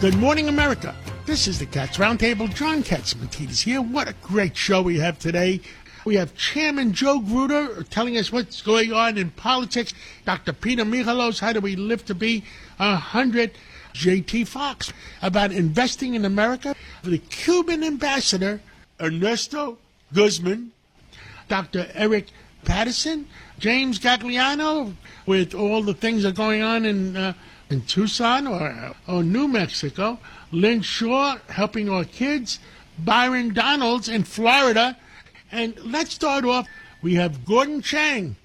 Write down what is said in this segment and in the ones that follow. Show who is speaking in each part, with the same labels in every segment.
Speaker 1: Good morning, America. This is the Cats Roundtable. John Catsimatidis here. What a great show we have today. We have Chairman Joe Gruder telling us what's going on in politics. Dr. Peter Michalos, how do we live to be 100? J.T. Fox about investing in America. The Cuban ambassador, Ernesto Guzman. Dr. Eric Patterson. James Gagliano with all the things that are going on in Tucson or New Mexico. Lynn Shaw helping our kids. Byron Donalds in Florida. And let's start off. We have Gordon Chang.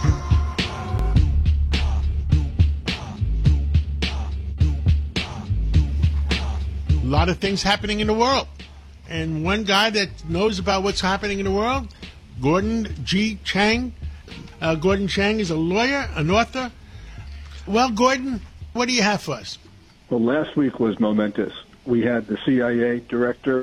Speaker 1: A lot of things happening in the world. And one guy that knows about what's happening in the world, Gordon G. Chang. Gordon Chang is a lawyer, an author. Well, Gordon, what do you have for us?
Speaker 2: Well, last week was momentous. We had the CIA director,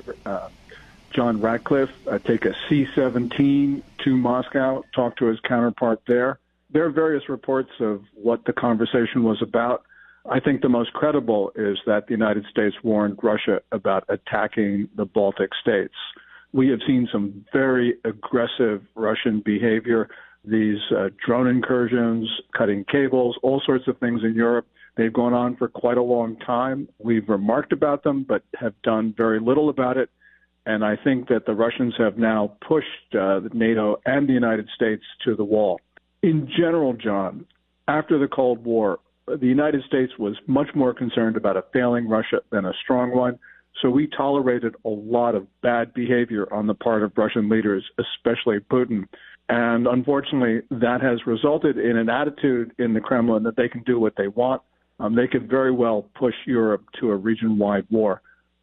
Speaker 2: John Ratcliffe, take a C-17 to Moscow, talk to his counterpart there. There are various reports of what the conversation was about. I think the most credible is that the United States warned Russia about attacking the Baltic states. We have seen some very aggressive Russian behavior, these drone incursions, cutting cables, all sorts of things in Europe. They've gone on for quite a long time. We've remarked about them, but have done very little about it. And I think that the Russians have now pushed NATO and the United States to the wall. In general, John, after the Cold War, the United States was much more concerned about a failing Russia than a strong one. So we tolerated a lot of bad behavior on the part of Russian leaders, especially Putin. And unfortunately, that has resulted in an attitude in the Kremlin that they can do what they want. They could very well push Europe to a region-wide war.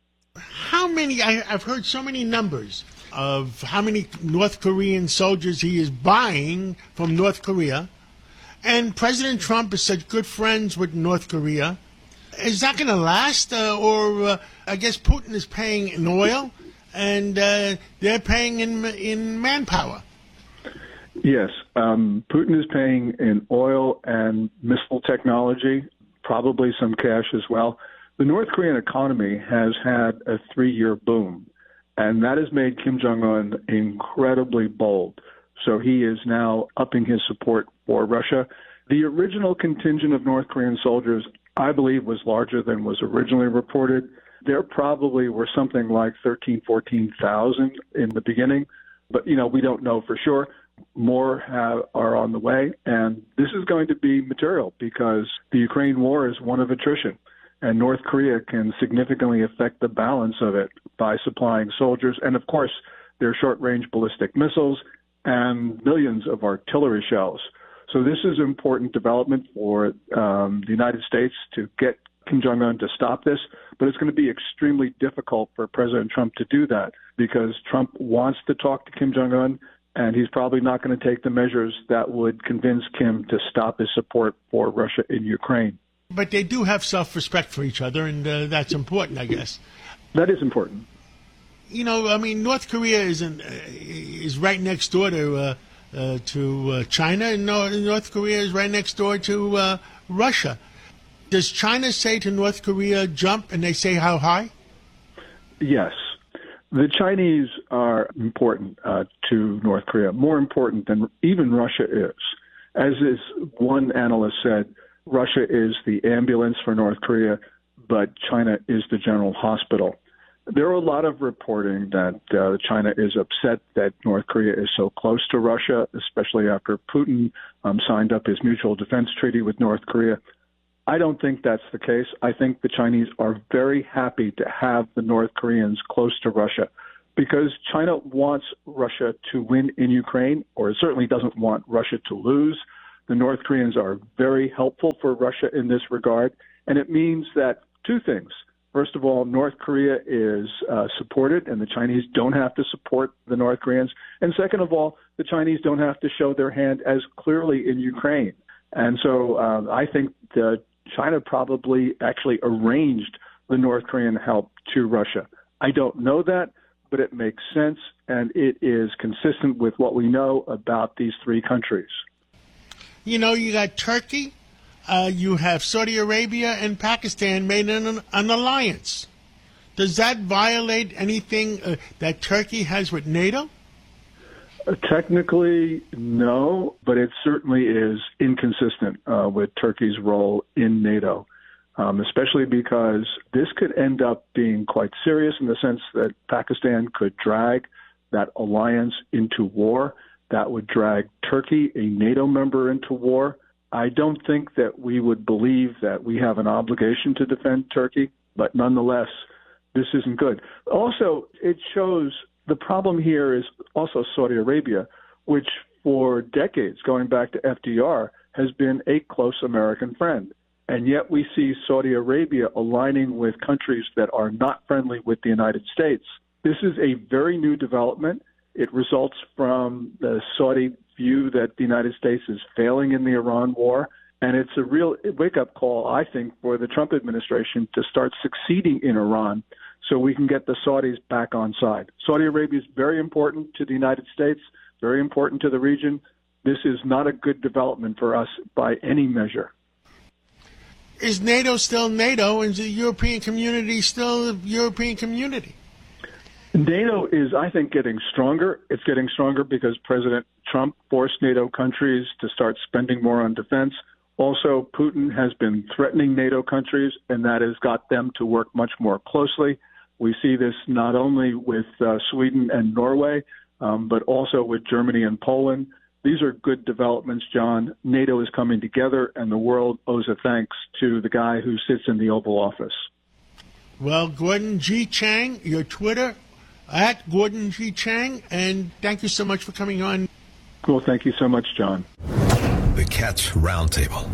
Speaker 1: How many, I've heard so many numbers of how many North Korean soldiers he is buying from North Korea. And President Trump is such good friends with North Korea. Is that going to last? Or I guess Putin is paying in oil, and they're paying in manpower.
Speaker 2: Yes, Putin is paying in oil and missile technology, probably some cash as well. The North Korean economy has had a 3-year boom, and that has made Kim Jong-un incredibly bold. So he is now upping his support for Russia. The original contingent of North Korean soldiers, I believe, was larger than was originally reported. There probably were something like 14,000 in the beginning, but, we don't know for sure. More are on the way, and this is going to be material because the Ukraine war is one of attrition, and North Korea can significantly affect the balance of it by supplying soldiers and, of course, their short-range ballistic missiles and millions of artillery shells. So this is an important development for the United States to get Kim Jong-un to stop this, but it's going to be extremely difficult for President Trump to do that because Trump wants to talk to Kim Jong-un, and he's probably not going to take the measures that would convince Kim to stop his support for Russia in Ukraine.
Speaker 1: But they do have self-respect for each other, and that's important, I guess.
Speaker 2: That is important.
Speaker 1: North Korea is right next door to China, and North Korea is right next door to Russia. Does China say to North Korea, jump, and they say how high?
Speaker 2: Yes. The Chinese are important to North Korea, more important than even Russia is. As is one analyst said, Russia is the ambulance for North Korea, but China is the general hospital. There are a lot of reporting that China is upset that North Korea is so close to Russia, especially after Putin signed up his mutual defense treaty with North Korea. I don't think that's the case. I think the Chinese are very happy to have the North Koreans close to Russia because China wants Russia to win in Ukraine, or it certainly doesn't want Russia to lose. The North Koreans are very helpful for Russia in this regard, and it means that two things. First of all, North Korea is supported, and the Chinese don't have to support the North Koreans. And second of all, the Chinese don't have to show their hand as clearly in Ukraine. And so I think China probably actually arranged the North Korean help to Russia. I don't know that, but it makes sense, and it is consistent with what we know about these three countries.
Speaker 1: You got Turkey, you have Saudi Arabia and Pakistan made an alliance. Does that violate anything that Turkey has with NATO?
Speaker 2: Technically, no, but it certainly is inconsistent with Turkey's role in NATO, especially because this could end up being quite serious in the sense that Pakistan could drag that alliance into war. That would drag Turkey, a NATO member, into war. I don't think that we would believe that we have an obligation to defend Turkey, but nonetheless, this isn't good. Also, it shows the problem here is also Saudi Arabia, which for decades, going back to FDR, has been a close American friend. And yet we see Saudi Arabia aligning with countries that are not friendly with the United States. This is a very new development. It results from the Saudi view that the United States is failing in the Iran war. And it's a real wake-up call, I think, for the Trump administration to start succeeding in Iran so we can get the Saudis back on side. Saudi Arabia is very important to the United States, very important to the region. This is not a good development for us by any measure.
Speaker 1: Is NATO still NATO, and is the European community still the European community?
Speaker 2: NATO is, I think, getting stronger. It's getting stronger because President Trump forced NATO countries to start spending more on defense. Also, Putin has been threatening NATO countries, and that has got them to work much more closely. We see this not only with Sweden and Norway, but also with Germany and Poland. These are good developments, John. NATO is coming together, and the world owes a thanks to the guy who sits in the Oval Office.
Speaker 1: Well, Gordon G. Chang, your Twitter, at Gordon G. Chang, and thank you so much for coming on.
Speaker 2: Cool. Thank you so much, John.
Speaker 3: The Cats Roundtable.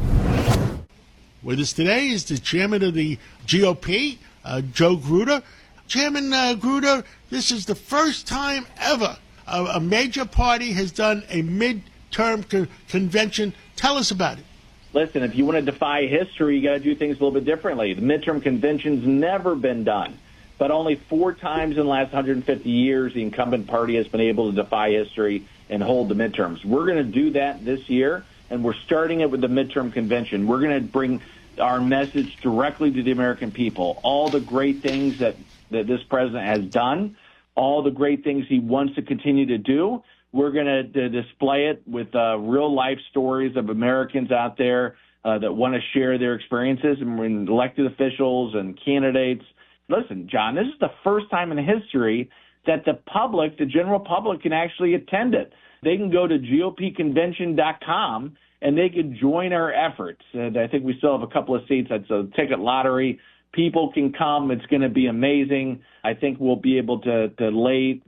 Speaker 1: With us today is the chairman of the GOP, Joe Gruder. Chairman Gruder, this is the first time ever a major party has done a midterm convention. Tell us about it.
Speaker 4: Listen, if you want to defy history, you got to do things a little bit differently. The midterm convention's never been done, but only 4 times in the last 150 years the incumbent party has been able to defy history and hold the midterms. We're going to do that this year, and we're starting it with the midterm convention. We're going to bring our message directly to the American people. All the great things that this president has done, all the great things he wants to continue to do. We're going to display it with real-life stories of Americans out there that want to share their experiences, and elected officials and candidates. Listen, John, this is the first time in history that the public, the general public, can actually attend it. They can go to GOPconvention.com and they can join our efforts. And I think we still have a couple of seats. It's a ticket lottery. People can come. It's going to be amazing. I think we'll be able to lay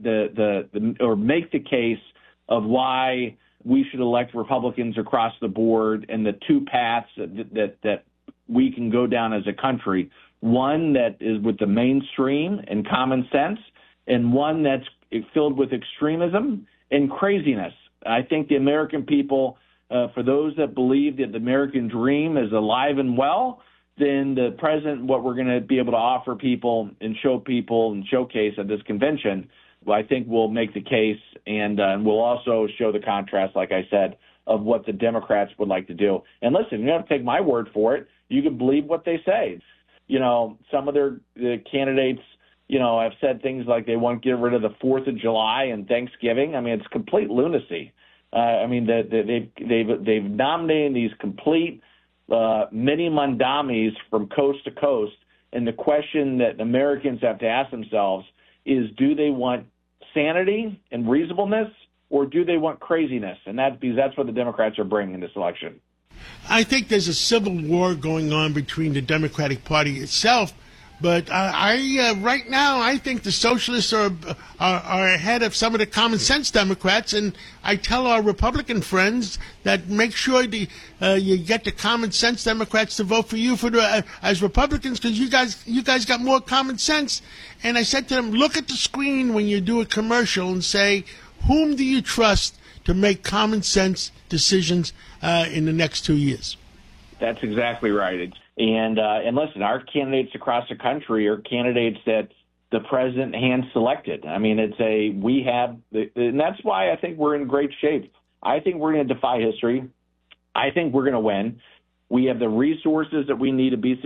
Speaker 4: or make the case of why we should elect Republicans across the board and the 2 paths that we can go down as a country. One that is with the mainstream and common sense, and one that's filled with extremism and craziness. I think the American people, for those that believe that the American dream is alive and well, then the president, what we're going to be able to offer people and show people and showcase at this convention, well, I think we'll make the case, and we'll also show the contrast, like I said, of what the Democrats would like to do. And listen, you don't have to take my word for it. You can believe what they say. You know, some of the candidates, you know, have said things like they want to get rid of the 4th of July and Thanksgiving. I mean, it's complete lunacy. I mean, they've nominated these complete mini mandamis from coast to coast, and the question that Americans have to ask themselves is, do they want sanity and reasonableness, or do they want craziness? And that's what the Democrats are bringing in this election.
Speaker 1: I think there's a civil war going on between the Democratic Party itself, but right now I think the socialists are ahead of some of the common sense Democrats, and I tell our Republican friends that make sure you get the common sense Democrats to vote for you as Republicans, because you guys got more common sense. And I said to them, look at the screen when you do a commercial and say, whom do you trust to make common sense decisions in the next 2 years?
Speaker 4: That's exactly right. And listen, our candidates across the country are candidates that the president hand selected. I mean, and that's why I think we're in great shape. I think we're going to defy history. I think we're going to win. We have the resources that we need to be